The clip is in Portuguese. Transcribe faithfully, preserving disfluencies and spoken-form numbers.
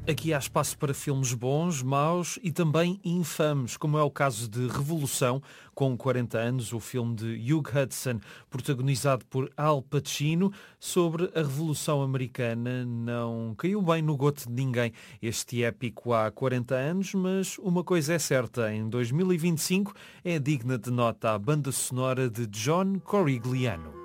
Aqui há espaço para filmes bons, maus e também infames, como é o caso de Revolução, com quarenta anos, o filme de Hugh Hudson, protagonizado por Al Pacino, sobre a Revolução Americana. Não caiu bem no goto de ninguém este épico há quarenta anos, mas uma coisa é certa, em dois mil e vinte e cinco é digna de nota a banda sonora de John Corigliano.